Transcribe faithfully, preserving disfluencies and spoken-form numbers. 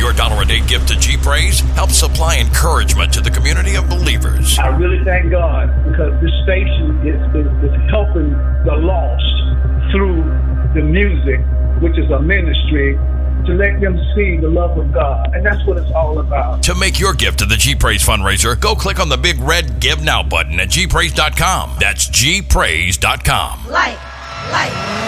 Your dollar a day gift to G Praise helps supply encouragement to the community of believers. I really thank God because this station is, is, is helping the lost through the music, which is a ministry, to let them see the love of God. And that's what it's all about. To make your gift to the G Praise fundraiser, go click on the big red Give Now button at G praise dot com. That's G praise dot com. Light, light.